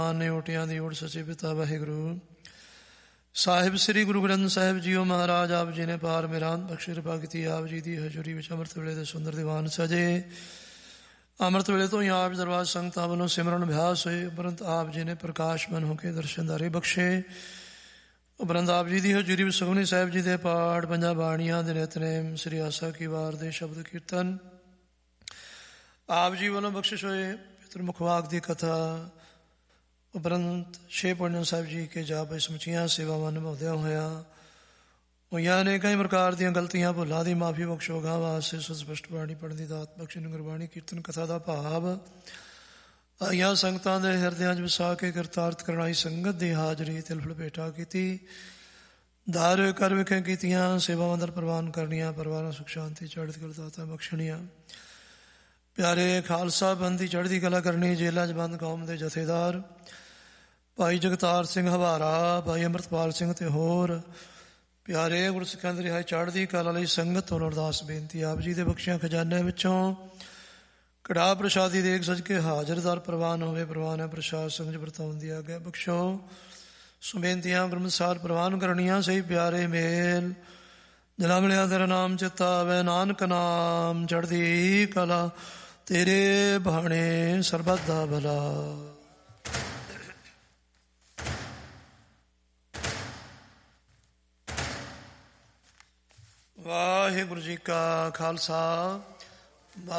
ਨੇ ਓਟਿਆਂ ਦੀ ਓਟ ਸੱਚੇ ਪਿਤਾ ਵਾਹਿਗੁਰੂ ਸਾਹਿਬ ਸ੍ਰੀ ਗੁਰੂ ਗ੍ਰੰਥ ਸਾਹਿਬ ਜੀਓ ਮਹਾਰਾਜ ਆਪ ਜੀ ਨੇ ਪਾਰ ਮਿਹਰਾਨ ਬਖਸ਼ੇ ਕਿਰਪਾ ਕੀਤੀ। ਆਪ ਜੀ ਦੀ ਹਜ਼ੂਰੀ ਵਿੱਚ ਅੰਮ੍ਰਿਤ ਵੇਲੇ ਦੇ ਸੁੰਦਰ ਦੀਵਾਨ ਸਜੇ। ਅੰਮ੍ਰਿਤ ਵੇਲੇ ਤੋਂ ਹੀ ਆਪ ਦਰਬਾਰ ਸੰਗਤਾਂ ਵੱਲੋਂ ਸਿਮਰਨ ਅਭਿਆਸ ਹੋਏ। ਉਪਰੰਤ ਆਪ ਜੀ ਨੇ ਪ੍ਰਕਾਸ਼ਮਨ ਹੋ ਕੇ ਦਰਸ਼ਨਦਾਰੇ ਬਖਸ਼ੇ। ਉਪਰੰਤ ਆਪ ਜੀ ਦੀ ਹਜ਼ੂਰੀ ਵਿੱਚ ਸੁਖਮਨੀ ਸਾਹਿਬ ਜੀ ਦੇ ਪਾਠ, ਪੰਜਾਂ ਬਾਣੀਆਂ ਦੇ ਨਿਤਨੇਮ, ਸ੍ਰੀ ਆਸਾ ਕੀ ਵਾਰ ਦੇ ਸ਼ਬਦ ਕੀਰਤਨ, ਆਪ ਜੀ ਵੱਲੋਂ ਬਖਸ਼ਿਸ਼ ਹੋਏ ਪਿਤਰ ਮੁਖਵਾਕ ਦੀ ਕਥਾ, ਉਪਰੰਤ ਛੇ ਪੁੰਨ ਸਾਹਿਬ ਜੀ ਕੇ ਜਾਪ ਸਮੁੱਚੀਆਂ ਸੇਵਾਵਾਂ ਨਿਭਾਉਂਦਿਆਂ ਹੋਇਆਂ ਹੋਈਆਂ ਨੇ ਕਈ ਪ੍ਰਕਾਰ ਦੀਆਂ ਗਲਤੀਆਂ ਭੁੱਲਾਂ ਦੀ ਮਾਫੀ ਬਖਸ਼ੋ। ਗਾਂ ਵਾਸਤੇ ਸੁਸਪਸ਼ਟ ਬਾਣੀ ਪੜ੍ਹਨ ਦੀ ਦਾਤ ਬਖਸ਼ਣ, ਗੁਰਬਾਣੀ ਕੀਰਤਨ ਕਥਾ ਦਾ ਭਾਵ ਆਈਆਂ ਸੰਗਤਾਂ ਦੇ ਹਿਰਦਿਆਂ 'ਚ ਵਸਾ ਕੇ ਕਰਤਾਰਥ ਕਰਨਾਈ ਸੰਗਤ ਦੀ ਹਾਜ਼ਰੀ ਤਿਲਫਲ ਭੇਟਾ ਕੀਤੀ। ਦਰ ਕਰ ਵਿਖੇ ਕੀਤੀਆਂ ਸੇਵਾਵਾਂ ਦਰ ਪ੍ਰਵਾਨ ਕਰਨੀਆਂ, ਪਰਿਵਾਰਾਂ ਸੁਖ ਸ਼ਾਂਤੀ ਚੜ੍ਹਦੀ ਕਲਾ ਦਾਤਾਂ ਬਖਸ਼ਣੀਆਂ। ਪਿਆਰੇ ਖਾਲਸਾ ਪੰਥ ਦੀ ਚੜ੍ਹਦੀ ਕਲਾ ਕਰਨੀ। ਜੇਲ੍ਹਾਂ 'ਚ ਬੰਦ ਕੌਮ ਦੇ ਜਥੇਦਾਰ ਭਾਈ ਜਗਤਾਰ ਸਿੰਘ ਹਵਾਰਾ, ਭਾਈ ਅੰਮ੍ਰਿਤਪਾਲ ਸਿੰਘ ਤੇ ਹੋਰ ਪਿਆਰੇ ਗੁਰਸਿੱਖਾਂ ਦੀ ਰਿਹਾਈ ਚੜ੍ਹਦੀ ਕਲਾ ਲਈ ਸੰਗਤ ਤੋਂ ਅਰਦਾਸ ਬੇਨਤੀ। ਆਪ ਜੀ ਦੇ ਬਖਸ਼ਿਆਂ ਖਜ਼ਾਨਿਆਂ ਵਿੱਚੋਂ ਕੜਾਹ ਪ੍ਰਸ਼ਾਦੀ ਦੇਖ ਸਜ ਕੇ ਹਾਜ਼ਰਦਾਰ ਪ੍ਰਵਾਨ ਹੋਵੇ। ਪ੍ਰਵਾਨ ਹੈ ਪ੍ਰਸ਼ਾਦ ਸੰਗਤ ਵਰਤਾਉਣ ਦੀ ਆਗਿਆ ਬਖਸ਼ੋ। ਸੋ ਬੇਨਤੀਆਂ ਗੁਰਮਤਿ ਪ੍ਰਵਾਨ ਕਰਨੀਆਂ। ਸਹੀ ਪਿਆਰੇ ਮੇਲ ਜਲਾ ਮਿਲਿਆ ਤੇਰਾ ਨਾਮ ਚਿੱਤਾ ਆਵੇ, ਨਾਨਕ ਨਾਮ ਚੜ੍ਹਦੀ ਕਲਾ ਤੇਰੇ ਬਾਣੇ ਸਰਬੱਤ ਦਾ ਭਲਾ। ਵਾਹਿਗੁਰੂ ਜੀ ਕਾ ਖਾਲਸਾ